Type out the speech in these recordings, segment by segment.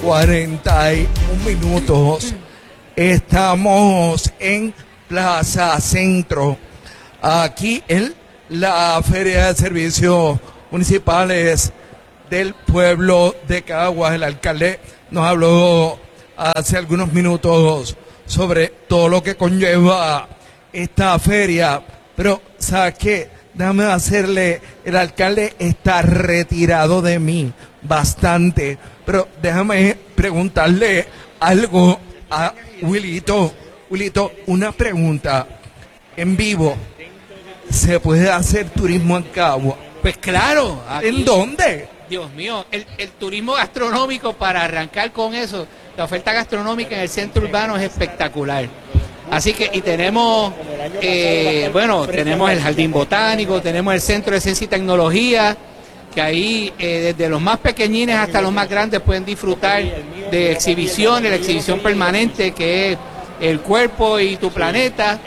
41 minutos. Estamos en Plaza Centro, aquí en la Feria de Servicios Municipales del pueblo de Caguas. El alcalde nos habló hace algunos minutos sobre todo lo que conlleva esta feria, pero ¿sabes qué? Déjame hacerle, el alcalde está retirado de mí bastante, pero déjame preguntarle algo a Wilito. Wilito, una pregunta en vivo. ¿Se puede hacer turismo en Caguas? Pues claro. Aquí, ¿en dónde? Dios mío, el turismo gastronómico, para arrancar con eso, la oferta gastronómica en el centro urbano es espectacular. Así que, y tenemos, tenemos el Jardín Botánico, tenemos el Centro de Ciencia y Tecnología, que ahí desde los más pequeñines hasta los más grandes pueden disfrutar de exhibiciones, la exhibición permanente que es El Cuerpo y Tu Planeta.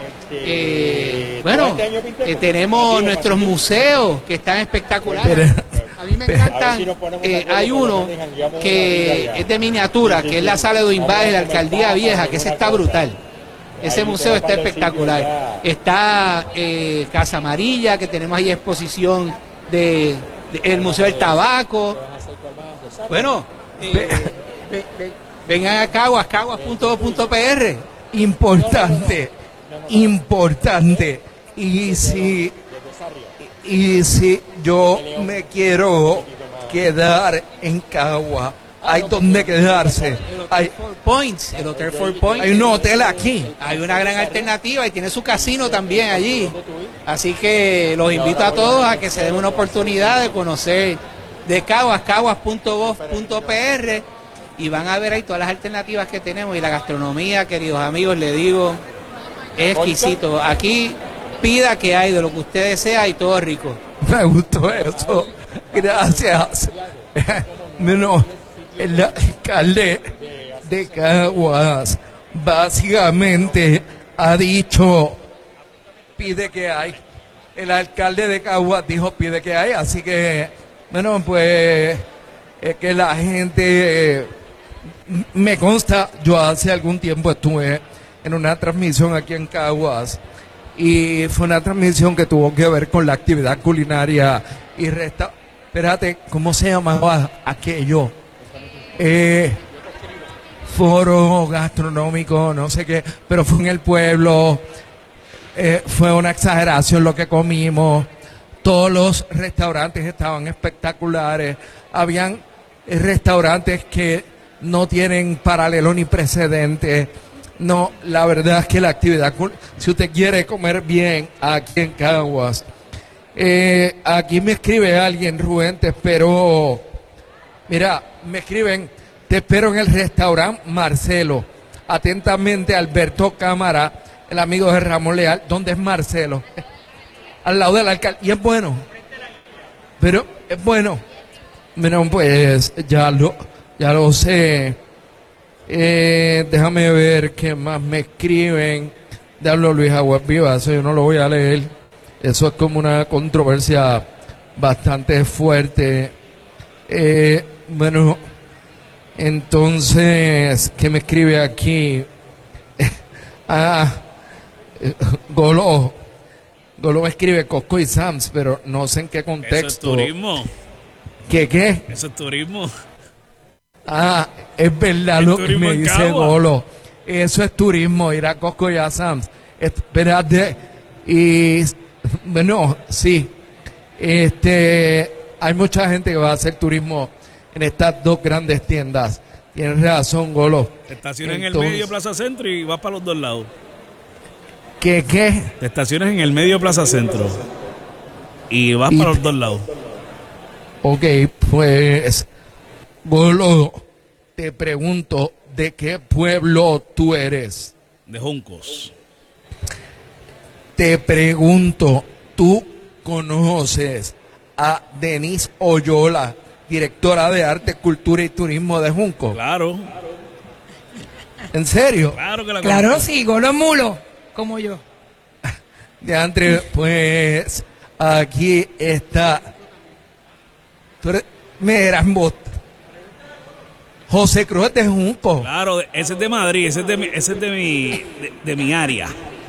Tenemos nuestros museos que están espectaculares. A mí me encantan, hay uno que es de miniatura, que es la Sala de Oimbá de la Alcaldía Vieja, que ese está brutal. Ese museo está espectacular. Está Casa Amarilla, que tenemos ahí exposición de el Museo del Tabaco. Bueno, vengan a Caguas, caguas.gov.pr. Importante, importante. Y si yo me quiero quedar en Caguas, hay donde quedarse. El Hotel Four Points. Hay un hotel aquí. Hay una gran alternativa y tiene su casino también allí. Así que los invito a todos a que se den una oportunidad de conocer de Caguas, caguas.gov.pr, y van a ver ahí todas las alternativas que tenemos. Y la gastronomía, queridos amigos, les digo, es exquisito. Aquí pida que hay de lo que usted desea y todo rico. Me gustó eso. Gracias. Bueno, el alcalde de Caguas básicamente ha dicho pide que hay. El alcalde de Caguas dijo pide que hay, así que bueno, pues es que la gente, me consta, yo hace algún tiempo estuve en una transmisión aquí en Caguas y fue una transmisión que tuvo que ver con la actividad culinaria y espérate, ¿cómo se llamaba aquello? Foro gastronómico, no sé qué, pero fue en el pueblo. Fue una exageración lo que comimos. Todos los restaurantes estaban espectaculares. Habían restaurantes que no tienen paralelo ni precedente. No, la verdad es que la actividad, si usted quiere comer bien aquí en Caguas, aquí me escribe alguien, Rubén, te espero. Mira, me escriben, te espero en el restaurante Marcelo. Atentamente, Alberto Cámara, el amigo de Ramón Leal. ¿Dónde es Marcelo? Al lado del alcalde. Y es bueno. Pero es bueno. Bueno, pues ya lo sé. Déjame ver qué más me escriben. Diablo, Luis Aguas Viva, eso yo no lo voy a leer. Eso es como una controversia bastante fuerte. Bueno, entonces, ¿qué me escribe aquí? Golo me escribe Costco y Sam's, pero no sé en qué contexto. Eso es turismo. ¿Qué? Eso es turismo. Es verdad lo que me dice Golo. Eso es turismo, ir a Costco y a Sam's. Espérate. Y bueno, sí. Hay mucha gente que va a hacer turismo en estas dos grandes tiendas. Tienes razón, Golo. Te estacionas en el medio Plaza Centro y vas para los dos lados. ¿Qué? Te estacionas en el medio Plaza Centro y vas para los dos lados. Ok, pues, Golo, te pregunto, ¿de qué pueblo tú eres? De Juncos. Te pregunto, ¿tú conoces a Denise Oyola, directora de Arte, Cultura y Turismo de Juncos? Claro. ¿En serio? Claro que la Claro, conozco. sí, Golo Mulo, como yo. De Andre, pues aquí está. Tú eres, me eras bot. José Cruz es de Junco. Claro, ese es de Madrid, ese es de mi área.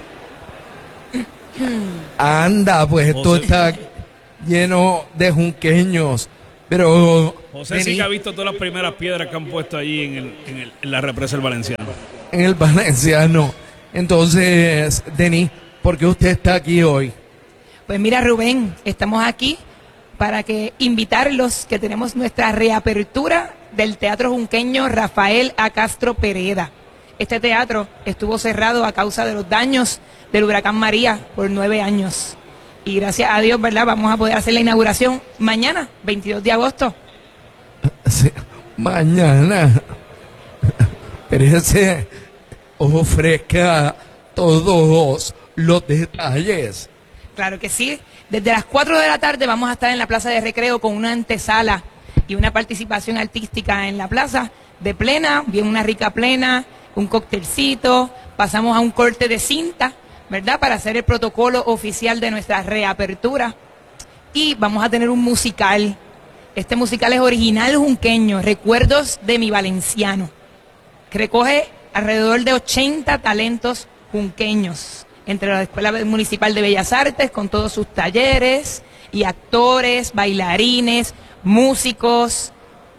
Anda, pues esto José. está lleno de junqueños. Pero José sí Denis, que ha visto todas las primeras piedras que han puesto allí en la represa del Valenciano. en el Valenciano. Entonces, Denis, ¿por qué usted está aquí hoy? Pues mira, Rubén, estamos aquí para que invitarlos que tenemos nuestra reapertura del Teatro Junqueño Rafael A. Castro Pereda. Este teatro estuvo cerrado a causa de los daños del huracán María por 9 años. Y gracias a Dios, ¿verdad? Vamos a poder hacer la inauguración mañana, 22 de agosto. Sí, mañana. Pero se ofrezca todos los detalles. Claro que sí. Desde las 4 de la tarde vamos a estar en la Plaza de Recreo con una antesala y una participación artística en la plaza de plena, bien una rica plena, un cóctelcito, pasamos a un corte de cinta, ¿verdad? Para hacer el protocolo oficial de nuestra reapertura. Y vamos a tener un musical. Este musical es original junqueño, Recuerdos de mi Valenciano, que recoge alrededor de 80 talentos junqueños, entre la Escuela Municipal de Bellas Artes, con todos sus talleres, y actores, bailarines, músicos.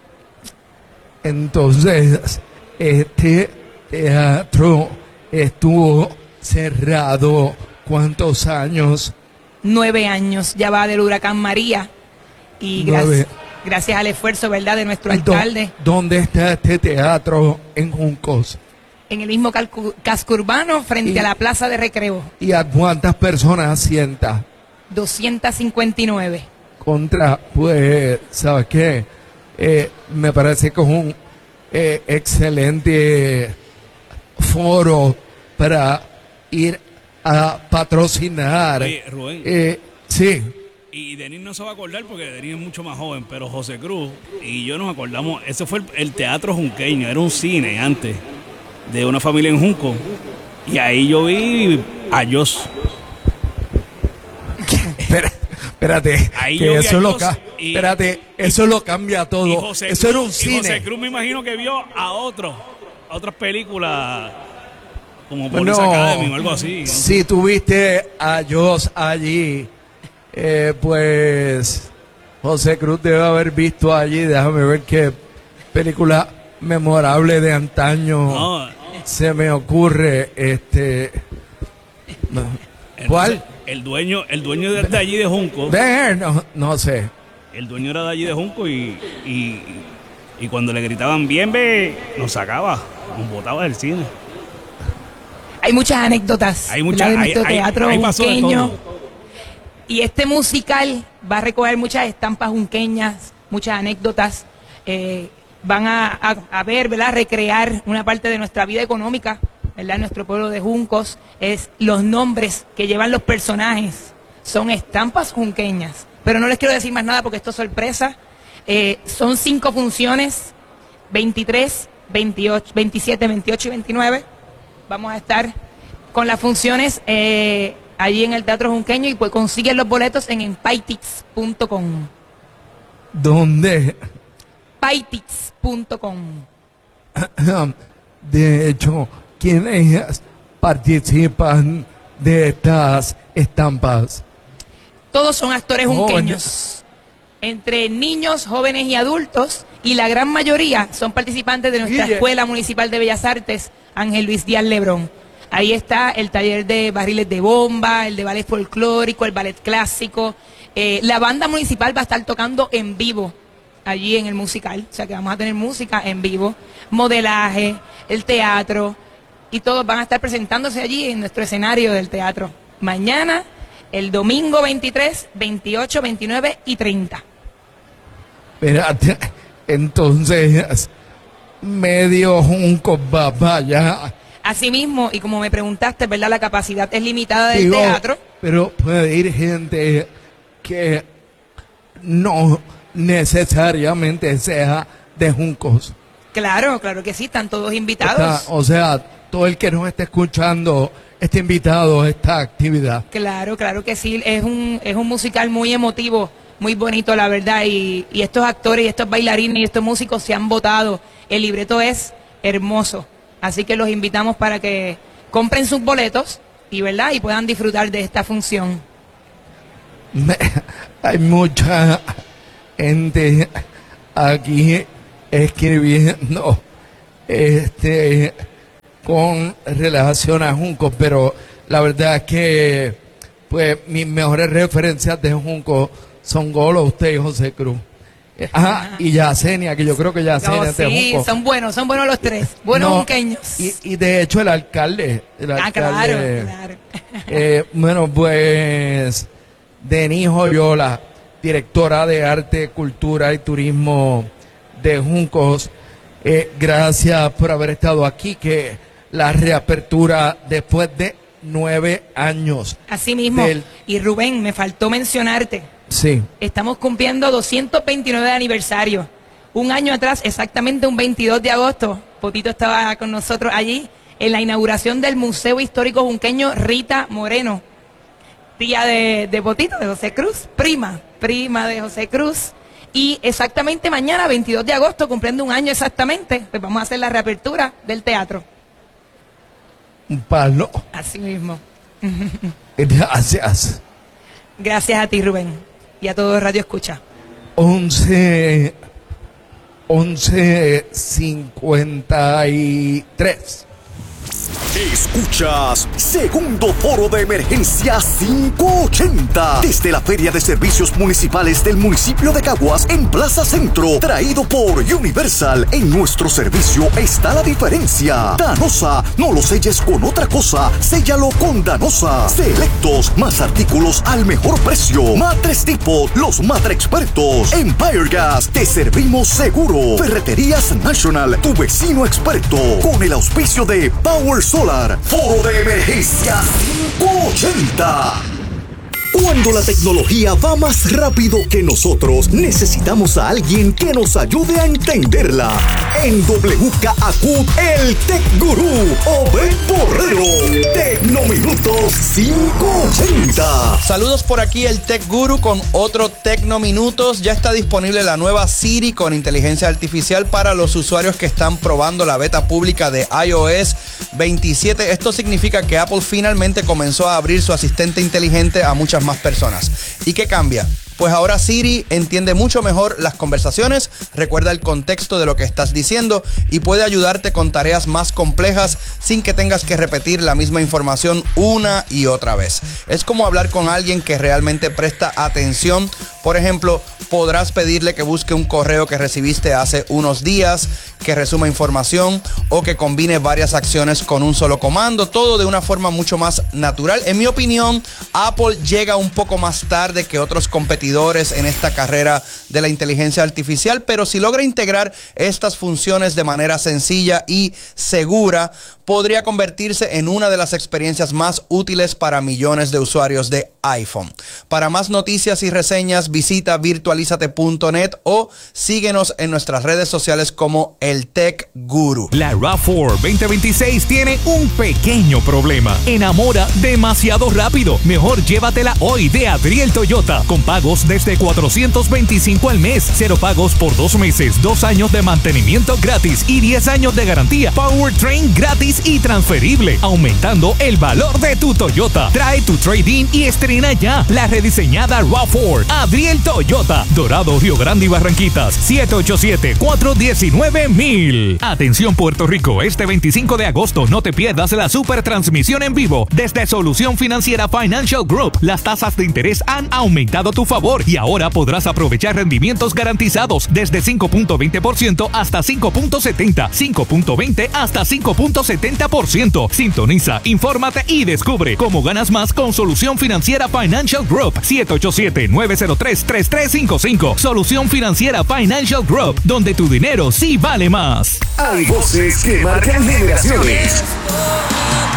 Entonces, este teatro estuvo cerrado ¿cuántos años? 9 años ya va del huracán María, y 9. gracias al esfuerzo, ¿verdad?, de nuestro ¿Y alcalde, ¿Dónde está este teatro en Juncos? en el mismo casco urbano, frente a la Plaza de Recreo, ¿Y a cuántas personas sienta? 259. Contra, pues, ¿sabes qué? Me parece que es un excelente foro para ir a patrocinar. Oye, Rubén. Sí, Y Denis no se va a acordar porque Denis es mucho más joven, pero José Cruz y yo nos acordamos, ese fue el Teatro Junqueño, era un cine antes, de una familia en Junco. Y ahí yo vi a Jos. espérate, Ahí que yo vi eso a lo Jos y- eso lo cambia Y todo. José Eso era un Cruz- y José cine. Cruz me imagino que vio a otras películas como Police Academy o algo así, ¿no? Si tuviste a Jos allí, pues José Cruz debe haber visto allí. Déjame ver qué película memorable de antaño No, se me ocurre. No. ¿Cuál? entonces, el dueño de allí de Junco, No sé. el dueño era de allí de Junco y cuando le gritaban bien ve, nos sacaba, nos botaba del cine. Hay muchas anécdotas, Hay muchas, ¿verdad?, de nuestro hay- teatro hay pasó de junqueño. todo. Y este musical va a recoger muchas estampas junqueñas, muchas anécdotas. Van a ver, ¿verdad?, recrear una parte de nuestra vida económica, ¿verdad? Nuestro pueblo de Juncos, es los nombres que llevan los personajes, son estampas junqueñas. Pero no les quiero decir más nada porque esto es sorpresa. Son 5 funciones, 23, 28, 27, 28 y 29. Vamos a estar con las funciones allí en el Teatro Junqueño, y pues consiguen los boletos en empaytix.com. ¿Dónde? Pytix.com. De hecho, ¿quiénes participan de estas estampas? Todos son actores Jóvenes. junqueños, entre niños, jóvenes y adultos, y la gran mayoría son participantes de nuestra Guille. Escuela Municipal de Bellas Artes, Ángel Luis Díaz Lebrón. Ahí está el taller de barriles de bomba, el de ballet folclórico, el ballet clásico. La banda municipal va a estar tocando en vivo allí en el musical, o sea que vamos a tener música en vivo, modelaje, el teatro, y todos van a estar presentándose allí en nuestro escenario del teatro. Mañana, el domingo 23, 28, 29 y 30. Espérate, entonces, medio Junco va vaya. Asimismo, y como me preguntaste, ¿verdad?, la capacidad es limitada del Digo, teatro. pero puede ir gente que no necesariamente sea de Juncos. Claro, claro que sí, están todos invitados. O sea, todo el que nos esté escuchando está invitado a esta actividad. Claro, claro que sí, es un musical muy emotivo muy bonito, la verdad, y estos actores y estos bailarines y estos músicos se han votado. El libreto es hermoso, así que los invitamos para que compren sus boletos y, ¿verdad?, y puedan disfrutar de esta función. Hay mucha gente aquí escribiendo con relación a Junco, pero la verdad es que pues mis mejores referencias de Junco son Golo, usted y José Cruz. Y Yacenia, que yo creo que Yacenia es de Junco. Son buenos los tres, buenos junqueños. Y de hecho el alcalde. Claro. Bueno, pues Denis Joyola, directora de Arte, Cultura y Turismo de Juncos, gracias por haber estado aquí, que la reapertura después de 9 años. Así mismo. Y Rubén, me faltó mencionarte. Sí. Estamos cumpliendo 229 de aniversario. Un año atrás, exactamente un 22 de agosto, Potito estaba con nosotros allí en la inauguración del Museo Histórico Junqueño Rita Moreno, tía de Potito, de José Cruz, prima de José Cruz. Y exactamente mañana, 22 de agosto, cumpliendo un año exactamente, pues vamos a hacer la reapertura del teatro. Un palo. Así mismo. Gracias. Gracias a ti, Rubén, y a todo Radio Escucha. 11:53. Escuchas Segundo Foro de Emergencia 580 desde la Feria de Servicios Municipales del municipio de Caguas en Plaza Centro, traído por Universal. En nuestro servicio está la diferencia. Danosa, no lo selles con otra cosa, séllalo con Danosa. Selectos, más artículos al mejor precio. Matres Tipo, los matre expertos. Empire Gas, te servimos seguro. Ferreterías National, tu vecino experto. Con el auspicio de Power Solar. Foro de Emergencia 580. Cuando la tecnología va más rápido que nosotros, necesitamos a alguien que nos ayude a entenderla. En WKAQ, el Tech Gurú, Obed Borrero. Tecnominutos 580. Saludos por aquí, el Tech Guru con otro Tecnominutos. Ya está disponible la nueva Siri con inteligencia artificial para los usuarios que están probando la beta pública de iOS 27. Esto significa que Apple finalmente comenzó a abrir su asistente inteligente a muchas más personas. ¿Y qué cambia? Pues ahora Siri entiende mucho mejor las conversaciones, recuerda el contexto de lo que estás diciendo y puede ayudarte con tareas más complejas sin que tengas que repetir la misma información una y otra vez. Es como hablar con alguien que realmente presta atención. Por ejemplo, podrás pedirle que busque un correo que recibiste hace unos días, que resuma información o que combine varias acciones con un solo comando, todo de una forma mucho más natural. En mi opinión, Apple llega un poco más tarde que otros competidores en esta carrera de la inteligencia artificial, pero si logra integrar estas funciones de manera sencilla y segura, podría convertirse en una de las experiencias más útiles para millones de usuarios de iPhone. Para más noticias y reseñas, visita virtualizate.net o síguenos en nuestras redes sociales como el Tech Guru. La RAV4 2026 tiene un pequeño problema. Enamora demasiado rápido. Mejor llévatela hoy de Adriel Toyota, con pagos desde $425 al mes, 0 pagos por 2 meses, 2 años de mantenimiento gratis y 10 años de garantía. Powertrain gratis y transferible, aumentando el valor de tu Toyota. Trae tu trade-in y estrena ya la rediseñada RAV4. Adriel Toyota, Dorado, Río Grande y Barranquitas. 787-419-1000. Atención Puerto Rico, este 25 de agosto no te pierdas la super transmisión en vivo desde Solución Financiera Financial Group. Las tasas de interés han aumentado a tu favor y ahora podrás aprovechar rendimientos garantizados desde 5.20% hasta 5.70, 5.20 hasta 5.70%. Sintoniza, infórmate y descubre cómo ganas más con Solución Financiera Financial Group. 787-903-3355. Solución Financiera Financial Group, donde tu dinero sí vale más. Hay voces que marcan generaciones.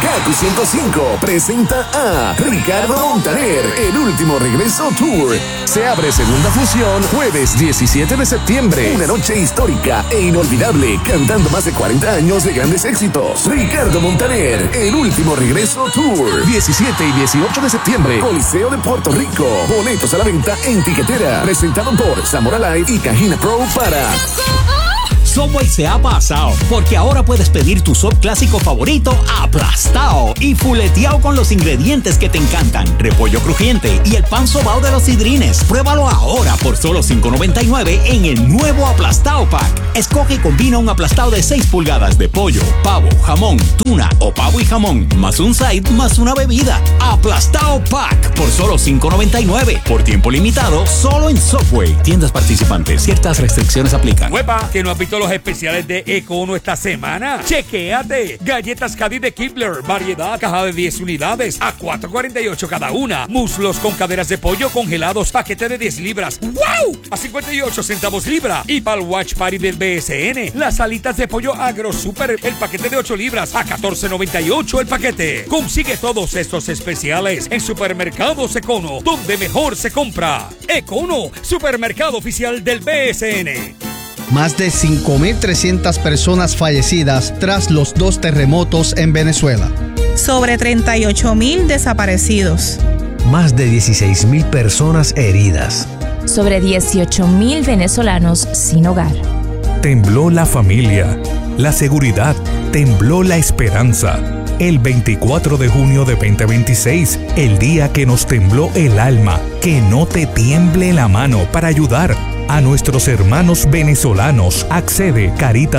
Kaku 105 presenta a Ricardo Montaner, El Último Regreso Tour. Se abre segunda función jueves 17 de septiembre. Una noche histórica e inolvidable, cantando más de 40 años de grandes éxitos. Ricardo Montaner, El Último Regreso Tour. 17 y 18 de septiembre, Coliseo de Puerto Rico. Boletos a la venta en Tiquetera. Presentado por Zamora Live y Cajina Pro para... Subway se ha pasado, porque ahora puedes pedir tu sub clásico favorito aplastado y fuleteado con los ingredientes que te encantan. Repollo crujiente y el pan sobao de los Sidrines. Pruébalo ahora por solo $5.99 en el nuevo Aplastado Pack. Escoge y combina un aplastado de 6 pulgadas de pollo, pavo, jamón, tuna o pavo y jamón, más un side, más una bebida. Aplastado Pack por solo $5.99. Por tiempo limitado, solo en Subway. Tiendas participantes. Ciertas restricciones aplican. ¡Huepa! ¿Que no has visto los especiales de Econo esta semana? ¡Chequéate! Galletas Caddy de Kibler, variedad, caja de 10 unidades a $4.48 cada una. Muslos con caderas de pollo congelados, paquete de 10 libras. ¡Wow! A 58 centavos libra. Y para el Watch Party del BSN, las alitas de pollo Agro Super, el paquete de 8 libras a $14.98 el paquete. Consigue todos estos especiales en Supermercados Econo, donde mejor se compra. Econo, supermercado oficial del BSN. Más de 5.300 personas fallecidas tras los 2 terremotos en Venezuela. Sobre 38.000 desaparecidos. Más de 16.000 personas heridas. Sobre 18.000 venezolanos sin hogar. Tembló la familia, la seguridad, tembló la esperanza. El 24 de junio de 2026, el día que nos tembló el alma, que no te tiemble la mano para ayudar a nuestros hermanos venezolanos. Accede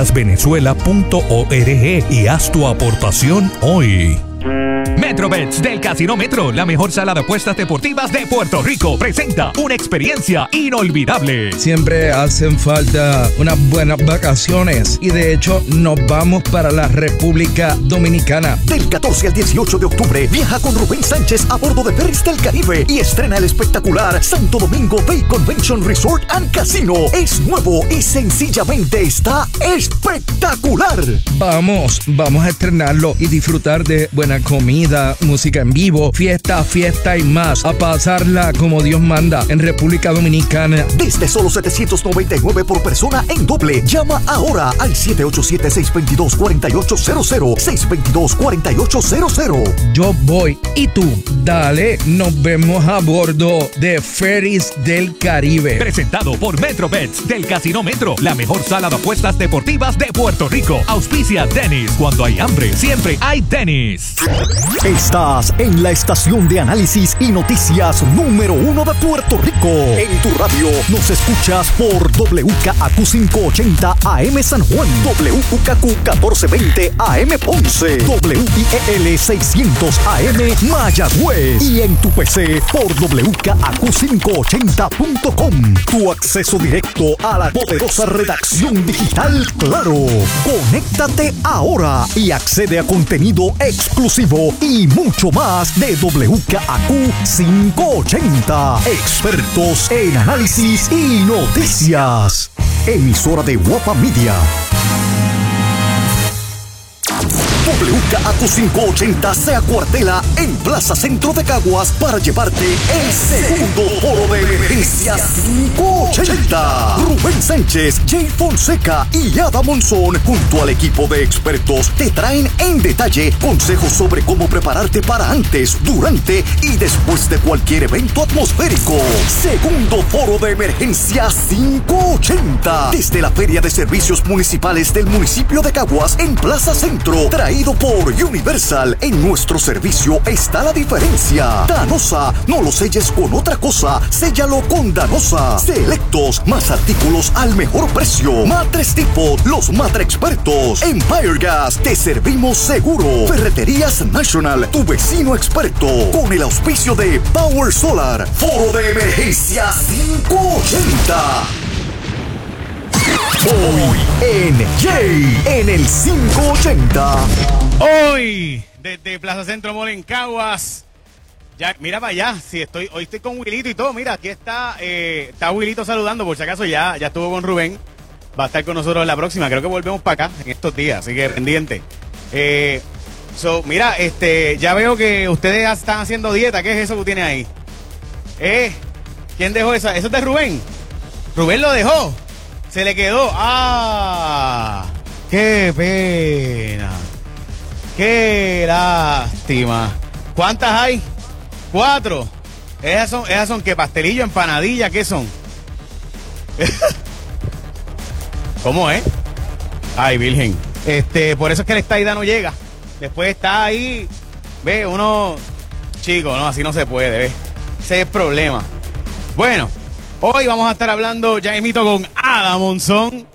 caritasvenezuela.org y haz tu aportación hoy. MetroBets del Casino Metro, la mejor sala de apuestas deportivas de Puerto Rico, presenta una experiencia inolvidable. Siempre hacen falta unas buenas vacaciones y de hecho nos vamos para la República Dominicana. Del 14 al 18 de octubre viaja con Rubén Sánchez a bordo de Ferries del Caribe y estrena el espectacular Santo Domingo Bay Convention Resort and Casino. Es nuevo y sencillamente está espectacular. Vamos a estrenarlo y disfrutar de buena comida, música en vivo, fiesta y más. A pasarla como Dios manda en República Dominicana. Desde solo $799 por persona en doble. Llama ahora al 787-622-4800. 622-4800. Yo voy y tú, dale, nos vemos a bordo de Ferries del Caribe. Presentado por MetroBets del Casino Metro, la mejor sala de apuestas deportivas de Puerto Rico. Auspicia Dennis. Cuando hay hambre, siempre hay Dennis. Estás en la estación de análisis y noticias número 1 de Puerto Rico. En tu radio nos escuchas por WKAQ 580 AM San Juan, WKQ 1420 AM Ponce, WIEL 600 AM Mayagüez y en tu PC por WKAQ580.com. Tu acceso directo a la poderosa redacción digital Claro. Conéctate ahora y accede a contenido exclusivo y mucho más de WKAQ 580. Expertos en análisis y noticias. Emisora de Guapa Media. WKAQ 580 se acuartela en Plaza Centro de Caguas para llevarte el segundo foro de emergencia 580. Rubén Sánchez, Jay Fonseca y Ada Monzón, junto al equipo de expertos, te traen en detalle consejos sobre cómo prepararte para antes, durante y después de cualquier evento atmosférico. Segundo foro de emergencia 580. Desde la Feria de Servicios Municipales del municipio de Caguas en Plaza Centro. Traído por Universal. En nuestro servicio está la diferencia. Danosa, no lo selles con otra cosa, séllalo con Danosa. Selectos, más artículos al mejor precio. Matres Tipo, los Matre Expertos. Empire Gas, te servimos seguro. Ferreterías National, tu vecino experto. Con el auspicio de Power Solar. Foro de emergencia 580. Hoy en Jay, en el 580. Hoy, desde Plaza Centro Mall en Caguas. Ya, mira para allá, hoy estoy con Wilito y todo. Mira, aquí está Wilito saludando, por si acaso ya estuvo con Rubén. Va a estar con nosotros en la próxima. Creo que volvemos para acá en estos días, así que pendiente. So, mira, ya veo que ustedes están haciendo dieta. ¿Qué es eso que tienes ahí? ¿Quién dejó eso? ¿Eso es de Rubén? Rubén lo dejó. Se le quedó. ¡Ah! ¡Qué pena! ¡Qué lástima! ¿Cuántas hay? 4. Esas son ¿qué? ¿Pastelillo, empanadilla? ¿Qué son? ¿Cómo es? Ay, virgen. Por eso es que el estadidad no llega. Después está ahí, ve, uno... Chico, no, así no se puede, ve. Ese es el problema. Bueno, hoy vamos a estar hablando ya mismito con Ada Monzón.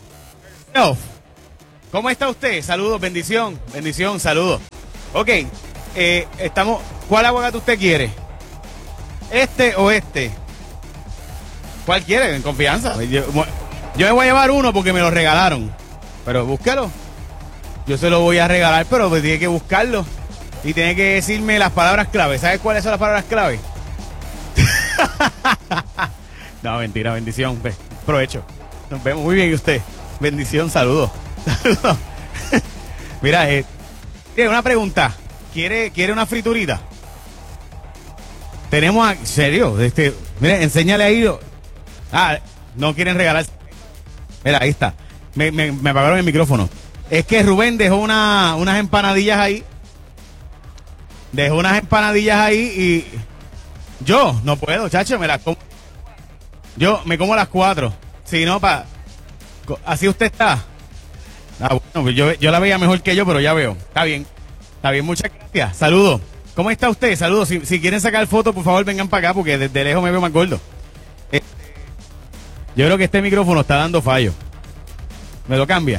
¿Cómo está usted? Saludos, bendición, saludos. Ok, estamos... ¿Cuál aguacate usted quiere? ¿Este o este? ¿Cuál quiere? En confianza. Yo me voy a llevar uno porque me lo regalaron. Pero búsquelo. Yo se lo voy a regalar, pero pues tiene que buscarlo. Y tiene que decirme las palabras clave. ¿Sabes cuáles son las palabras clave? No, mentira, bendición. Provecho. Nos vemos muy bien. ¿Y usted? Bendición, saludos. Mira, una pregunta. ¿Quiere una friturita? Tenemos ¿en serio? Mire, enséñale ahí. No quieren regalar. Mira, ahí está. Me apagaron el micrófono. Es que Rubén dejó unas empanadillas ahí. Dejó unas empanadillas ahí y yo no puedo, chacho, me las como. Yo me como las 4. Si no, así usted está. Bueno, pues yo la veía mejor que yo, pero ya veo. Está bien, muchas gracias. Saludos. ¿Cómo está usted? Saludos. Si quieren sacar fotos, por favor, vengan para acá porque desde lejos me veo más gordo. Yo creo que este micrófono está dando fallo. ¿Me lo cambia?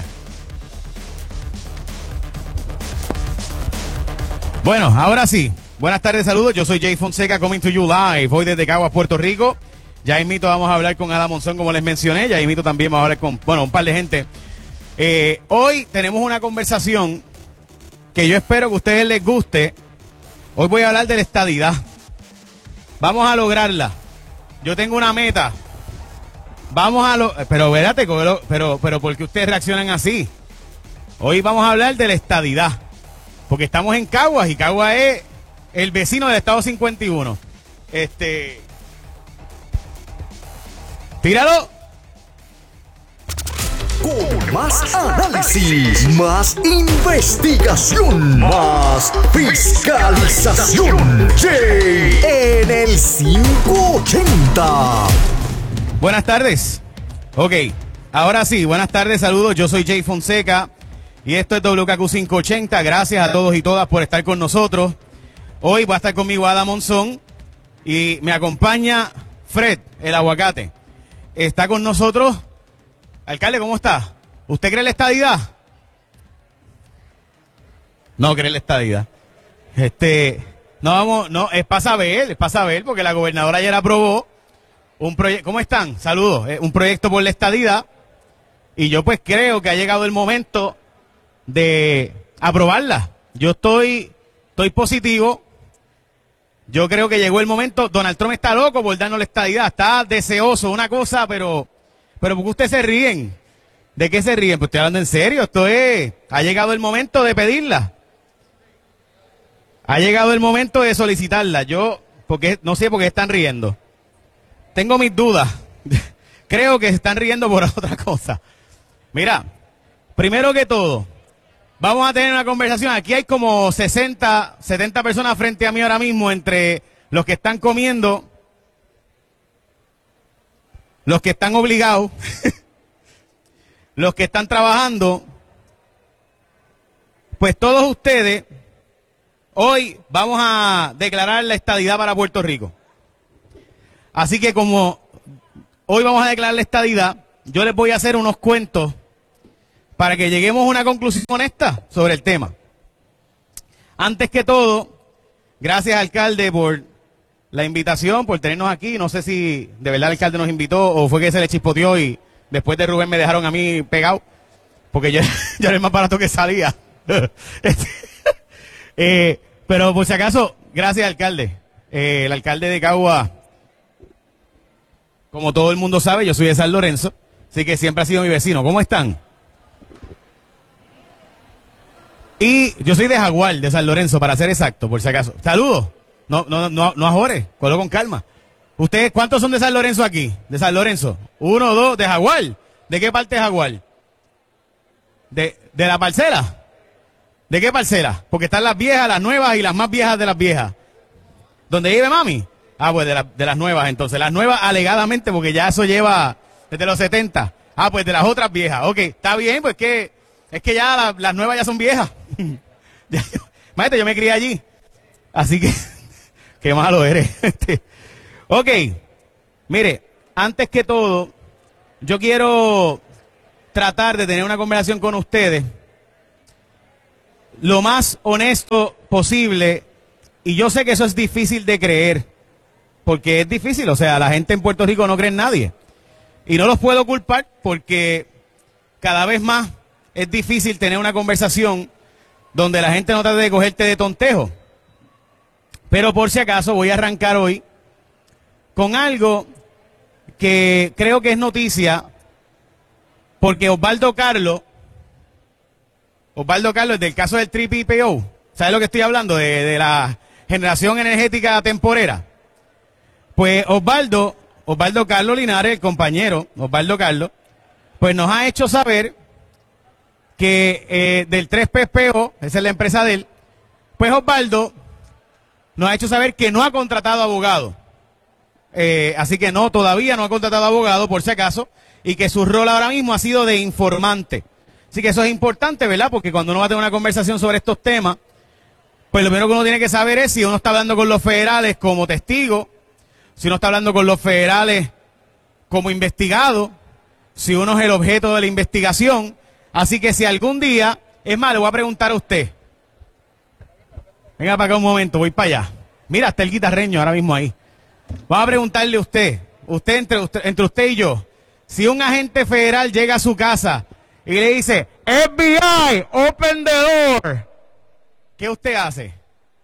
Bueno, ahora sí. Buenas tardes, saludos. Yo soy Jay Fonseca, coming to you live. Hoy desde Caguas, Puerto Rico. Ya mismito vamos a hablar con Ada Monzón, como les mencioné. Ya mismito también vamos a hablar con, un par de gente. Hoy tenemos una conversación que yo espero que a ustedes les guste. Hoy voy a hablar de la estadidad. Vamos a lograrla. Yo tengo una meta. Pero espérate, pero ¿por qué ustedes reaccionan así? Hoy vamos a hablar de la estadidad. Porque estamos en Caguas y Caguas es el vecino del Estado 51. Tíralo. Con más análisis, más investigación, más fiscalización. Jay en el 580. Buenas tardes. Ok, ahora sí, buenas tardes, saludos. Yo soy Jay Fonseca. Y esto es WKQ 580. Gracias a todos y todas por estar con nosotros. Hoy va a estar conmigo Ada Monzón y me acompaña Fred, el aguacate. Está con nosotros. Alcalde, ¿cómo está? ¿Usted cree en la estadidad? No cree en la estadidad. No, es para saber, porque la gobernadora ayer aprobó un proyecto. ¿Cómo están? Saludos. Un proyecto por la estadidad. Y yo pues creo que ha llegado el momento de aprobarla. Yo estoy positivo. Yo creo que llegó el momento. Donald Trump está loco por darnos la estadidad, está deseoso, una cosa, pero ¿por qué ustedes se ríen? ¿De qué se ríen? Pues estoy hablando en serio. Ha llegado el momento de pedirla. Ha llegado el momento de solicitarla. No sé por qué están riendo. Tengo mis dudas. Creo que se están riendo por otra cosa. Mira, primero que todo, vamos a tener una conversación. Aquí hay como 60, 70 personas frente a mí ahora mismo, entre los que están comiendo, los que están obligados, los que están trabajando. Pues todos ustedes, hoy vamos a declarar la estadidad para Puerto Rico. Así que como hoy vamos a declarar la estadidad, yo les voy a hacer unos cuentos para que lleguemos a una conclusión honesta sobre el tema. Antes que todo, gracias, alcalde, por la invitación, por tenernos aquí. No sé si de verdad el alcalde nos invitó o fue que se le chispoteó y después de Rubén me dejaron a mí pegado, porque yo era el más barato que salía. Pero por si acaso, gracias, alcalde. El alcalde de Caguas, como todo el mundo sabe, yo soy de San Lorenzo, así que siempre ha sido mi vecino. ¿Cómo están? Y yo soy de Jaguar, de San Lorenzo, para ser exacto, por si acaso. Saludos. No ajores, colo con calma. ¿Ustedes cuántos son de San Lorenzo aquí? De San Lorenzo. 1, 2, de Jaguar. ¿De qué parte de Jaguar? ¿De la parcela? ¿De qué parcela? Porque están las viejas, las nuevas y las más viejas de las viejas. ¿Dónde vive mami? Ah, pues de las nuevas entonces. Las nuevas alegadamente, porque ya eso lleva desde los 70. Ah, pues de las otras viejas. Ok, está bien, pues es que ya las nuevas ya son viejas. Imagínate, yo me crié allí. Así que, qué malo eres. Ok, mire, antes que todo, yo quiero tratar de tener una conversación con ustedes lo más honesto posible, y yo sé que eso es difícil de creer, porque es difícil, o sea, la gente en Puerto Rico no cree en nadie, y no los puedo culpar porque cada vez más es difícil tener una conversación donde la gente no trate de cogerte de tontejo. Pero por si acaso voy a arrancar hoy con algo que creo que es noticia, porque Osvaldo Carlos es del caso del TRIPO. ¿Sabe lo que estoy hablando? De la generación energética temporera. Pues Osvaldo Carlos Linares, el compañero Osvaldo Carlos, pues nos ha hecho saber que del 3PPO, esa es la empresa de él, pues Osvaldo nos ha hecho saber que no ha contratado abogado. Así que todavía no ha contratado abogado, por si acaso, y que su rol ahora mismo ha sido de informante. Así que eso es importante, ¿verdad? Porque cuando uno va a tener una conversación sobre estos temas, pues lo primero que uno tiene que saber es si uno está hablando con los federales como testigo, si uno está hablando con los federales como investigado, si uno es el objeto de la investigación. Así que si algún día, es más, le voy a preguntar a usted. Venga para acá un momento, voy para allá. Mira, está el guitarreño ahora mismo ahí. Vamos a preguntarle a usted entre usted y yo, si un agente federal llega a su casa y le dice, FBI, open the door, ¿qué usted hace?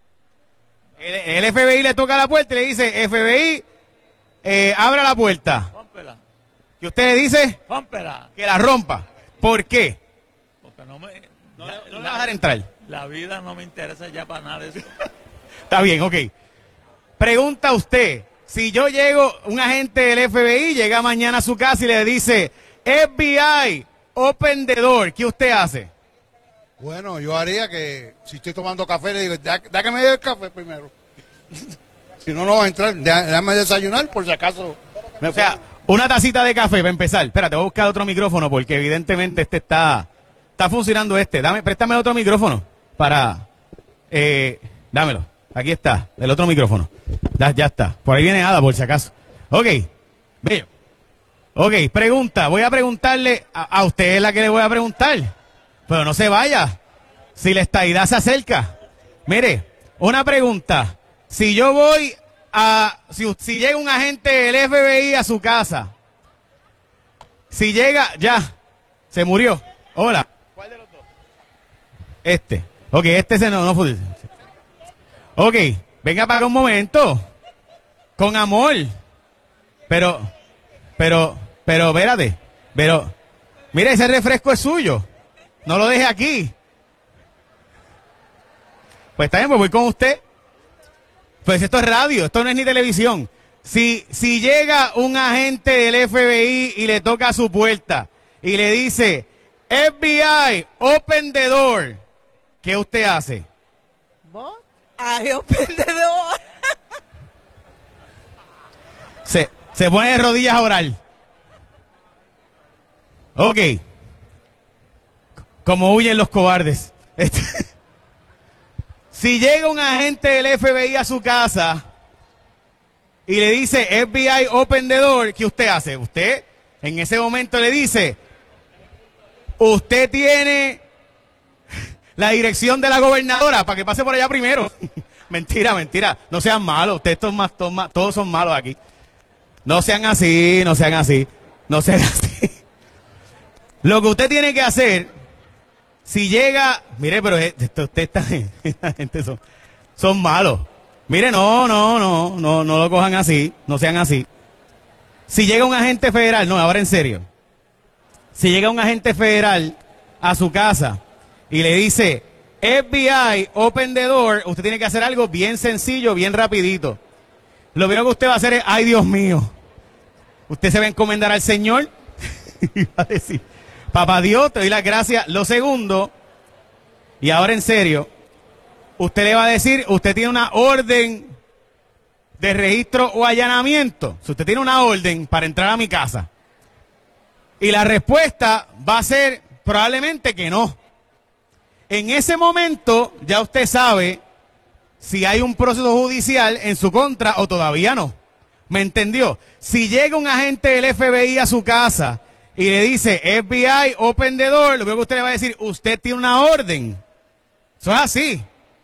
El FBI le toca la puerta y le dice, FBI, abra la puerta. Rómpela. ¿Y usted le dice? Rómpela. Que la rompa. ¿Por qué? Porque no le va a dejar entrar. La vida no me interesa ya para nada de eso. Está bien, ok. Pregunta usted, si yo llego, un agente del FBI llega mañana a su casa y le dice, FBI, open the door, ¿qué usted hace? Bueno, yo haría que, si estoy tomando café, le digo, da que me dé el café primero. Si no, no va a entrar. Déjame desayunar por si acaso. O sea, una tacita de café para empezar. Espérate, voy a buscar otro micrófono porque evidentemente este está funcionando préstame el otro micrófono para, dámelo. Aquí está, el otro micrófono. Ya está. Por ahí viene Ada, por si acaso. Ok, bello. Ok, pregunta. Voy a preguntarle, a usted es la que le voy a preguntar. Pero no se vaya. Si la estadidad se acerca. Mire, una pregunta. Si yo voy si llega un agente del FBI a su casa. Si llega, ya. Se murió. Hola. ¿Cuál de los dos? Este. Ok, este no fue. Ok, venga para acá un momento. Con amor. Pero, espérate. Pero, mire, ese refresco es suyo. No lo deje aquí. Pues está bien, pues voy con usted. Pues esto es radio, esto no es ni televisión. Si llega un agente del FBI y le toca a su puerta y le dice, FBI, open the door, ¿qué usted hace? ¿Vos? I open the door. Se pone de rodillas a orar. Ok. Como huyen los cobardes. Si llega un agente del FBI a su casa y le dice FBI open the door, ¿qué usted hace? Usted en ese momento le dice, usted tiene la dirección de la gobernadora para que pase por allá primero. Mentira. No sean malos. Ustedes todos son malos aquí. No sean así. Lo que usted tiene que hacer, si llega, mire, pero esta gente son malos. Mire, no lo cojan así, no sean así. Si llega un agente federal, ahora en serio. Si llega un agente federal a su casa y le dice, FBI, open the door, usted tiene que hacer algo bien sencillo, bien rapidito. Lo primero que usted va a hacer es, ay Dios mío, usted se va a encomendar al Señor y va a decir, papá Dios, te doy las gracias. Lo segundo, y ahora en serio, usted le va a decir, usted tiene una orden de registro o allanamiento. Si usted tiene una orden para entrar a mi casa, y la respuesta va a ser probablemente que no. En ese momento ya usted sabe si hay un proceso judicial en su contra o todavía no. ¿Me entendió? Si llega un agente del FBI a su casa y le dice FBI, open the door, lo que usted le va a decir, usted tiene una orden. Eso es así.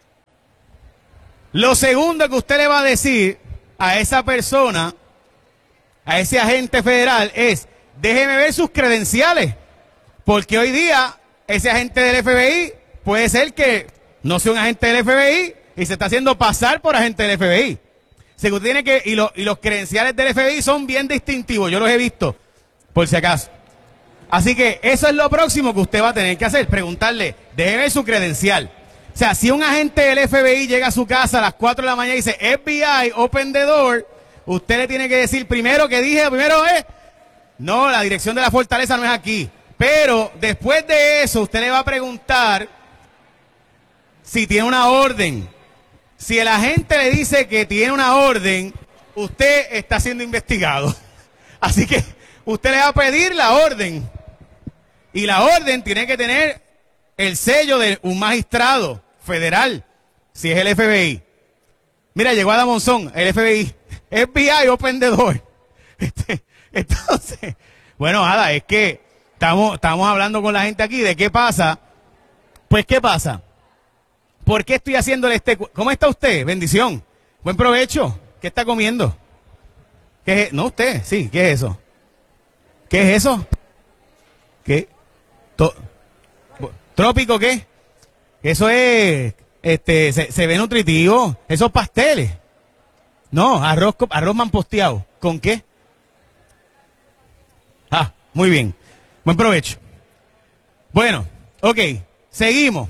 Lo segundo que usted le va a decir a esa persona, a ese agente federal, es, déjeme ver sus credenciales. Porque hoy día, ese agente del FBI puede ser que no sea un agente del FBI y se está haciendo pasar por agente del FBI. Si usted tiene que, y los credenciales del FBI son bien distintivos, yo los he visto, por si acaso. Así que eso es lo próximo que usted va a tener que hacer, preguntarle, déjeme ver su credencial. O sea, si un agente del FBI llega a su casa a las 4 de la mañana y dice FBI, open the door, usted le tiene que decir primero no, la dirección de la fortaleza no es aquí. Pero después de eso, usted le va a preguntar si tiene una orden. Si el agente le dice que tiene una orden, usted está siendo investigado. Así que usted le va a pedir la orden. Y la orden tiene que tener el sello de un magistrado federal, si es el FBI. Mira, llegó Ada Monzón, el FBI. FBI, open the door. Entonces, bueno, Ada, es que estamos hablando con la gente aquí de qué pasa. Pues, ¿qué pasa? ¿Por qué estoy haciéndole ¿Cómo está usted? Bendición. Buen provecho. ¿Qué está comiendo? ¿Qué es? No, usted, sí, ¿qué es eso? ¿Qué es eso? ¿Qué? ¿Trópico qué? Eso es, se ve nutritivo. Esos pasteles. No, arroz mamposteado. ¿Con qué? Ah, muy bien. Buen provecho. Bueno, ok, seguimos.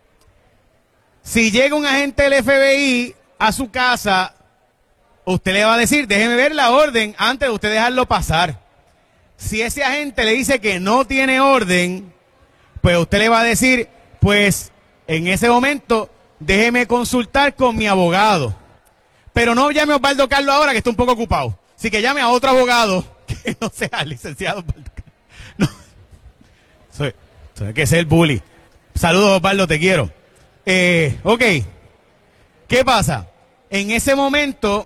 Si llega un agente del FBI a su casa, usted le va a decir, déjeme ver la orden antes de usted dejarlo pasar. Si ese agente le dice que no tiene orden, pues usted le va a decir, pues en ese momento déjeme consultar con mi abogado. Pero no llame a Osvaldo Carlos ahora, que está un poco ocupado. Así que llame a otro abogado que no sea el licenciado Osvaldo Carlos. No. Eso hay que ser bully. Saludos, Osvaldo, te quiero. Ok. ¿Qué pasa? En ese momento,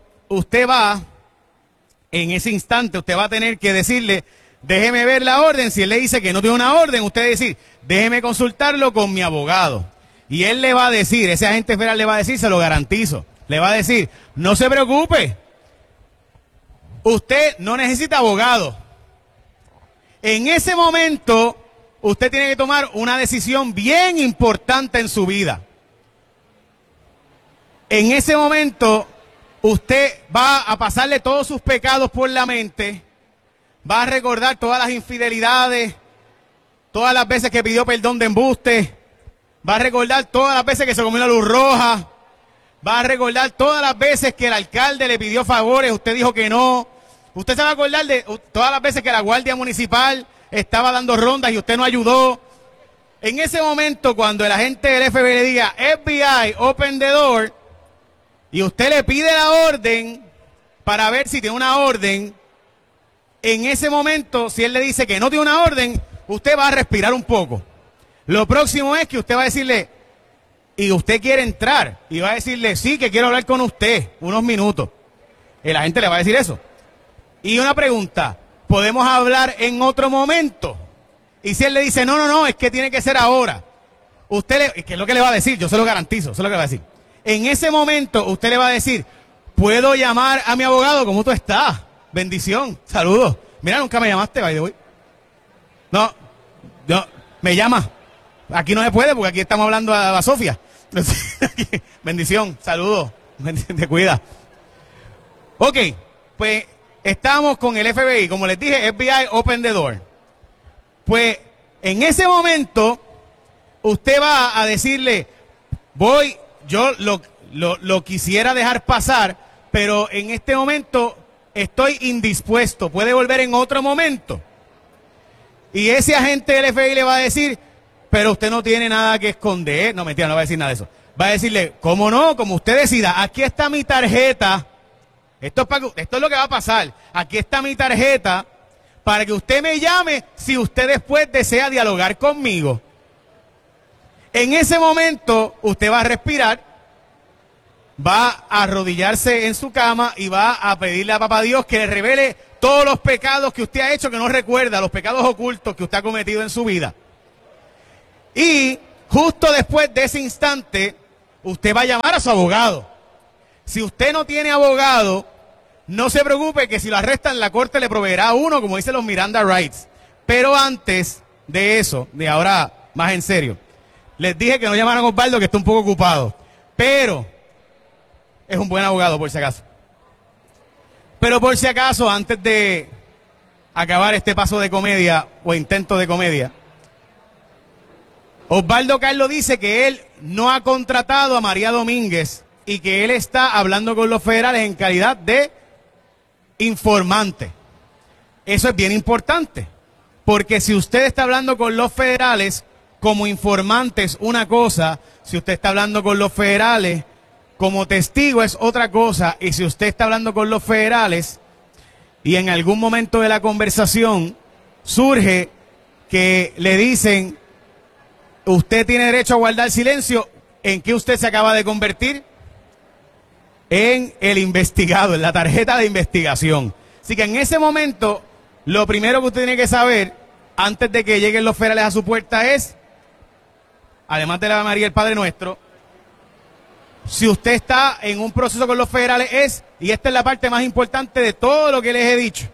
en ese instante, usted va a tener que decirle, déjeme ver la orden. Si él le dice que no tiene una orden, usted decir, déjeme consultarlo con mi abogado. Y él le va a decir, ese agente federal le va a decir, se lo garantizo, le va a decir, no se preocupe, usted no necesita abogado. En ese momento, usted tiene que tomar una decisión bien importante en su vida. En ese momento, usted va a pasarle todos sus pecados por la mente, va a recordar todas las infidelidades, todas las veces que pidió perdón de embuste, va a recordar todas las veces que se comió la luz roja, va a recordar todas las veces que el alcalde le pidió favores, usted dijo que no. Usted se va a acordar de todas las veces que la guardia municipal estaba dando rondas y usted no ayudó. En ese momento, cuando el agente del FBI le diga FBI, open the door, y usted le pide la orden para ver si tiene una orden, en ese momento, si él le dice que no tiene una orden, usted va a respirar un poco. Lo próximo es que usted va a decirle, y usted quiere entrar, y va a decirle, sí, que quiero hablar con usted, unos minutos. El agente le va a decir eso. Y una pregunta, ¿podemos hablar en otro momento? Y si él le dice, no, es que tiene que ser ahora. ¿Qué es lo que le va a decir? Yo se lo garantizo, eso es lo que le va a decir. En ese momento, usted le va a decir, ¿puedo llamar a mi abogado? ¿Cómo tú estás? Bendición, saludos. Mira, nunca me llamaste, by the way. No, me llama. Aquí no se puede porque aquí estamos hablando a Sofía. Bendición, saludos. Te cuida. Ok, pues estamos con el FBI. Como les dije, FBI, open the door. Pues en ese momento, usted va a decirle, yo lo quisiera dejar pasar, pero en este momento estoy indispuesto. Puede volver en otro momento. Y ese agente del FBI le va a decir, pero usted no tiene nada que esconder. No, mentira, no va a decir nada de eso. Va a decirle, ¿cómo no? Como usted decida, aquí está mi tarjeta. Esto es lo que va a pasar. Aquí está mi tarjeta para que usted me llame si usted después desea dialogar conmigo. En ese momento, usted va a respirar, va a arrodillarse en su cama y va a pedirle a Papá Dios que le revele todos los pecados que usted ha hecho que no recuerda, los pecados ocultos que usted ha cometido en su vida. Y justo después de ese instante, usted va a llamar a su abogado. Si usted no tiene abogado, no se preocupe que si lo arrestan, la corte le proveerá a uno, como dicen los Miranda Rights. Pero antes de eso, de ahora más en serio, les dije que no llamaran a Osvaldo, que está un poco ocupado. Pero es un buen abogado, por si acaso. Pero por si acaso, antes de acabar este paso de comedia o intento de comedia, Osvaldo Carlos dice que él no ha contratado a María Domínguez y que él está hablando con los federales en calidad de informante. Eso es bien importante, porque si usted está hablando con los federales como informante es una cosa, si usted está hablando con los federales como testigo es otra cosa, y si usted está hablando con los federales y en algún momento de la conversación surge que le dicen, usted tiene derecho a guardar silencio, ¿en qué usted se acaba de convertir? En el investigado, en la tarjeta de investigación. Así que en ese momento, lo primero que usted tiene que saber, antes de que lleguen los federales a su puerta es, además de la Ave María y el Padre Nuestro, si usted está en un proceso con los federales es, y esta es la parte más importante de todo lo que les he dicho,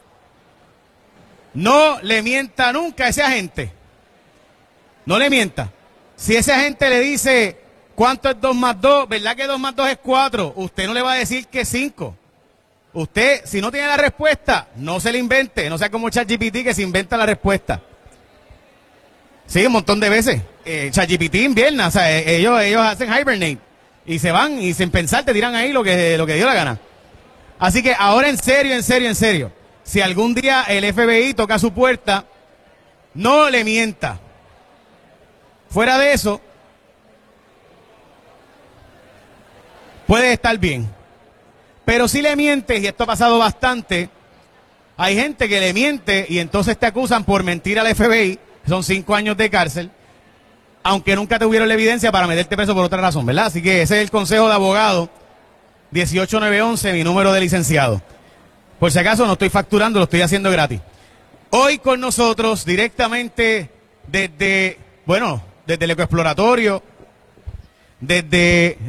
no le mienta nunca a ese agente. No le mienta. Si ese agente le dice, ¿cuánto es 2 más 2? ¿Verdad que 2 más 2 es 4? Usted no le va a decir que es 5. Usted, si no tiene la respuesta, no se la invente. No sea como ChatGPT que se inventa la respuesta. Sí, un montón de veces. ChatGPT invierna, o sea, ellos hacen hibernate. Y se van y sin pensar te tiran ahí lo que dio la gana. Así que ahora en serio. Si algún día el FBI toca su puerta, no le mienta. Fuera de eso, puede estar bien. Pero si le mientes, y esto ha pasado bastante, hay gente que le miente y entonces te acusan por mentir al FBI, son 5 años de cárcel, aunque nunca tuvieron la evidencia para meterte preso por otra razón, ¿verdad? Así que ese es el consejo de abogado, 18911, mi número de licenciado. Por si acaso no estoy facturando, lo estoy haciendo gratis. Hoy con nosotros, directamente desde el ecoexploratorio, desde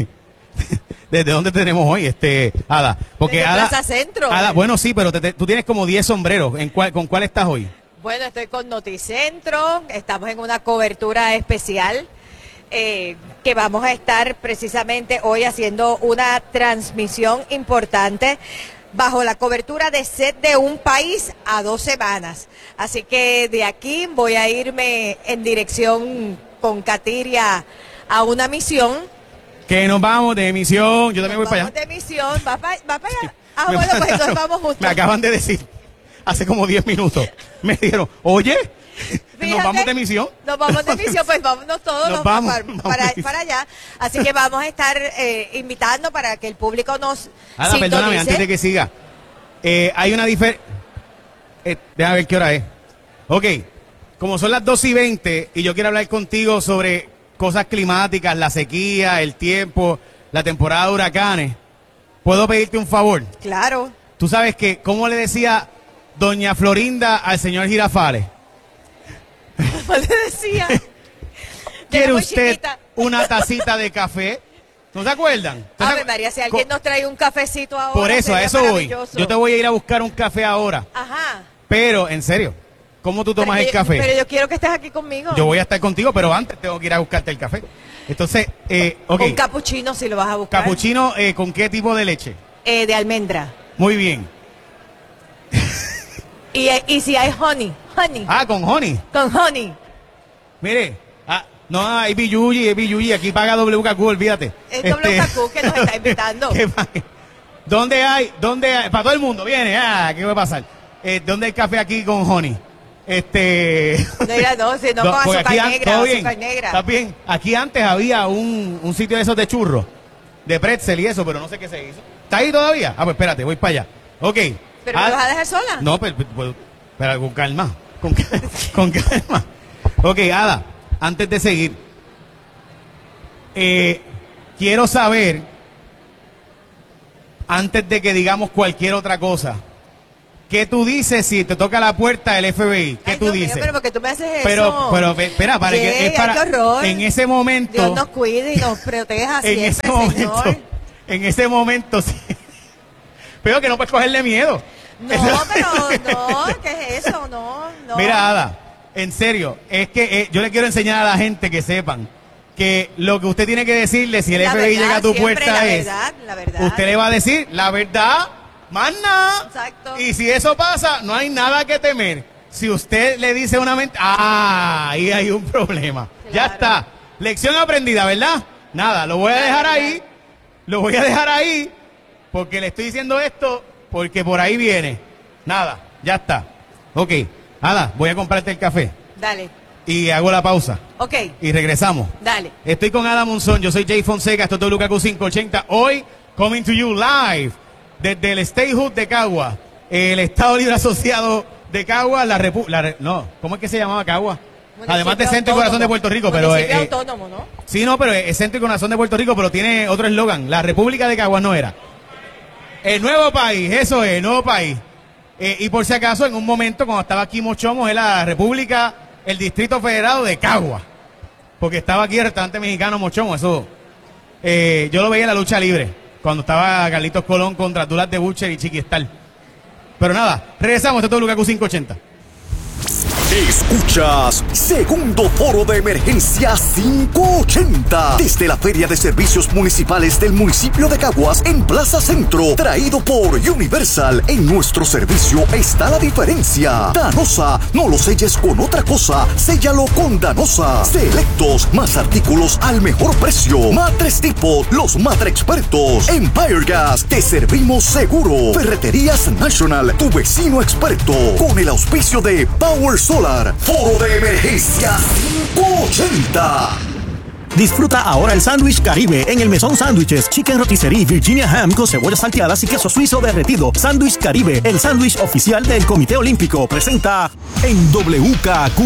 dónde tenemos hoy, Ada, porque desde Ada, Plaza Centro. Ada, bueno sí, pero tú tienes como 10 sombreros. ¿Con cuál estás hoy? Bueno, estoy con Noticentro, estamos en una cobertura especial que vamos a estar precisamente hoy haciendo una transmisión importante bajo la cobertura de Set de un País a 2 semanas. Así que de aquí voy a irme en dirección con Katiria a una misión. Que nos vamos de misión, yo también voy para allá. Vamos de misión, va para allá. Ah, bueno, pues entonces vamos juntos. Me acaban de decir, hace como 10 minutos, me dijeron, oye, fíjate, nos vamos de misión. Nos vamos de misión, pues vámonos todos vamos para allá. Así que vamos a estar invitando para que el público nos Ada, perdóname, antes de que siga. Hay una diferencia. Déjame ver qué hora es. Ok, como son las 2:20 y yo quiero hablar contigo sobre cosas climáticas, la sequía, el tiempo, la temporada de huracanes, ¿puedo pedirte un favor? Claro. Tú sabes que, ¿cómo le decía doña Florinda al señor Girafales? ¿Cómo le decía? ¿Quiere usted una tacita de café? ¿No se acuerdan? Ave María, si alguien nos trae un cafecito ahora. Por eso, a eso voy. Yo te voy a ir a buscar un café ahora. Ajá. Pero, en serio, ¿cómo tú tomas el café? Pero yo quiero que estés aquí conmigo. Yo voy a estar contigo, pero antes tengo que ir a buscarte el café. Entonces, ok. Un capuchino si lo vas a buscar. ¿Capuchino con qué tipo de leche? De almendra. Muy bien. Y si hay honey. Ah, con honey. Con honey. Mire, No, es Billuyi, aquí paga WKQ, olvídate. Es WKQ que nos está invitando. ¿Dónde hay? Para todo el mundo, viene, ¿qué va a pasar? ¿Dónde hay café aquí con honey? No, si no con azúcar negra, azúcar negra. Está bien. Aquí antes había un sitio de esos de churros, de pretzel y eso, pero no sé qué se hizo. ¿Está ahí todavía? Pues espérate, voy para allá. Ok. ¿Pero me vas a dejar sola? No, pero con calma. Con calma. Ok, Ada, antes de seguir, quiero saber, antes de que digamos cualquier otra cosa, ¿qué tú dices si te toca la puerta del FBI? ¿Qué tú dices? Pero porque tú me haces eso. Pero espera, para que es para qué horror. En ese momento. Dios nos cuide y nos proteja siempre, Señor. En ese momento sí. Pero que no puedes cogerle miedo. No, pero no, ¿qué es eso? No. Mira, Ada, en serio, es que yo le quiero enseñar a la gente que sepan que lo que usted tiene que decirle si el FBI llega a tu puerta es, la verdad. Usted le va a decir la verdad, más nada. Exacto. Y si eso pasa, no hay nada que temer. Si usted le dice una mentira, ahí hay un problema. Claro. Ya está. Lección aprendida, ¿verdad? Nada, lo voy a dejar ahí. Lo voy a dejar ahí porque le estoy diciendo esto porque por ahí viene. Nada, ya está. Ok, Ada, voy a comprarte el café. Dale. Y hago la pausa. Ok. Y regresamos. Dale. Estoy con Ada Monzón, yo soy Jay Fonseca, esto es WKQ 580. Hoy, coming to you live desde el Statehood de Cagua, el Estado Libre Asociado de Cagua, ¿cómo es que se llamaba Cagua? Además de Centro y Corazón de Puerto Rico, pero autónomo, ¿no? Sí, no, pero es Centro y Corazón de Puerto Rico, pero tiene otro eslogan. La República de Caguas no era. El nuevo país, eso es, el nuevo país. Y por si acaso, en un momento, cuando estaba aquí Mochomos, es la República, el Distrito Federado de Caguas. Porque estaba aquí el restaurante mexicano Mochomos, eso. Yo lo veía en la lucha libre, cuando estaba Carlitos Colón contra Dulas de Butcher y Chiquistal. Pero nada, regresamos, esto es WKQ 580. Escuchas Segundo Foro de Emergencia 580 desde la Feria de Servicios Municipales del municipio de Caguas en Plaza Centro, traído por Universal. En nuestro servicio está la diferencia. Danosa, no lo selles con otra cosa, séllalo con Danosa. Selectos, más artículos al mejor precio. Matres Tipo, los Matre Expertos. Empire Gas, te servimos seguro. Ferreterías National, tu vecino experto. Con el auspicio de Power Solar. Foro de Emergencia 580. Disfruta ahora el sándwich Caribe en el Mesón Sándwiches, Chicken Rotisserie, Virginia Ham con cebollas salteadas y queso suizo derretido. Sándwich Caribe, el sándwich oficial del Comité Olímpico, presenta en WKQ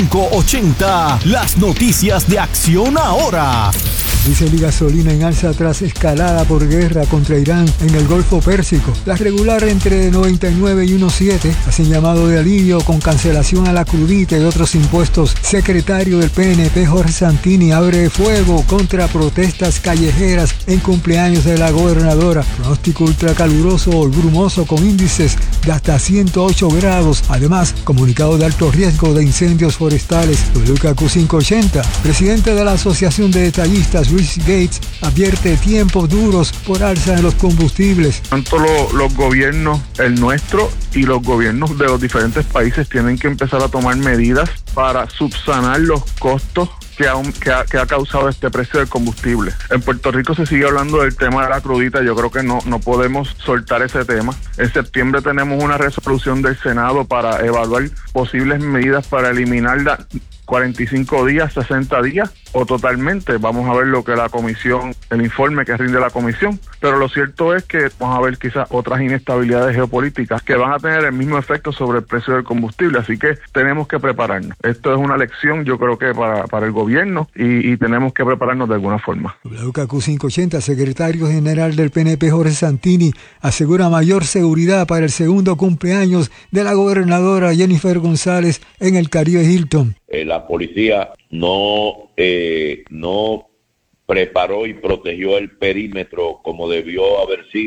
580 las noticias de Acción Ahora. Diésel y gasolina en alza tras escalada por guerra contra Irán en el Golfo Pérsico. La regular entre 99 y 1.7 hacen llamado de alivio con cancelación a la crudita y otros impuestos. Secretario del PNP Jorge Santini abre fuego contra protestas callejeras en cumpleaños de la gobernadora. Pronóstico ultracaluroso o brumoso con índices de hasta 108 grados. Además, comunicado de alto riesgo de incendios forestales. WKQ 580. Presidente de la Asociación de Detallistas Luis Gates advierte tiempos duros por alza en los combustibles. Tanto los gobiernos, el nuestro y los gobiernos de los diferentes países tienen que empezar a tomar medidas para subsanar los costos que ha causado este precio del combustible. En Puerto Rico se sigue hablando del tema de la crudita, yo creo que no podemos soltar ese tema. En septiembre tenemos una resolución del Senado para evaluar posibles medidas para eliminarla 45 días, 60 días o totalmente. Vamos a ver lo que la comisión, el informe que rinde la comisión, pero lo cierto es que vamos a ver quizás otras inestabilidades geopolíticas que van a tener el mismo efecto sobre el precio del combustible, así que tenemos que prepararnos. Esto es una lección, yo creo que para el gobierno y tenemos que prepararnos de alguna forma. WKQ 580, secretario general del PNP Jorge Santini asegura mayor seguridad para el segundo cumpleaños de la gobernadora Jennifer González en el Caribe Hilton. La policía no preparó y protegió el perímetro como debió haber sido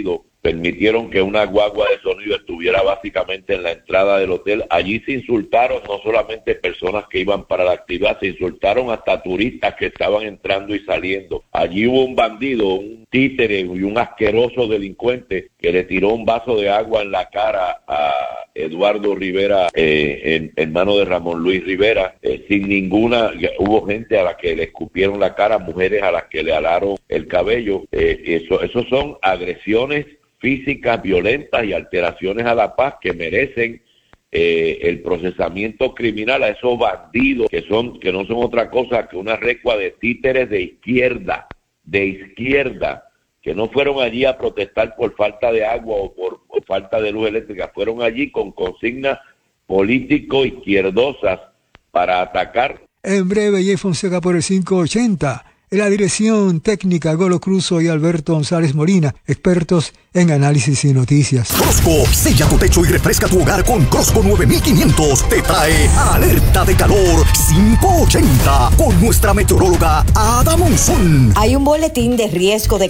permitieron que una guagua de sonido estuviera básicamente en la entrada del hotel. Allí se insultaron no solamente personas que iban para la actividad, se insultaron hasta turistas que estaban entrando y saliendo. Allí hubo un bandido, un títere y un asqueroso delincuente que le tiró un vaso de agua en la cara a Eduardo Rivera, hermano de Ramón Luis Rivera, sin ninguna. Hubo gente a la que le escupieron la cara, mujeres a las que le alaron el cabello. Eso son agresiones físicas, violentas y alteraciones a la paz que merecen el procesamiento criminal a esos bandidos que no son otra cosa que una recua de títeres de izquierda, que no fueron allí a protestar por falta de agua o por falta de luz eléctrica, fueron allí con consignas político-izquierdosas para atacar. En breve, Jay Fonseca por el 580. En la dirección técnica, Golo Cruzo y Alberto González Molina, expertos en análisis y noticias. Crosco, sella tu techo y refresca tu hogar con Crosco 9500. Te trae alerta de calor 580 con nuestra meteoróloga Ada Monzón. Hay un boletín de riesgo de